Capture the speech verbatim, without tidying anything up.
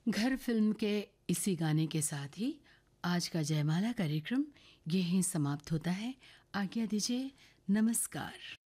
घर फिल्म के इसी गाने के साथ ही आज का जयमाला कार्यक्रम यहीं समाप्त होता है। आज्ञा दीजिए, नमस्कार।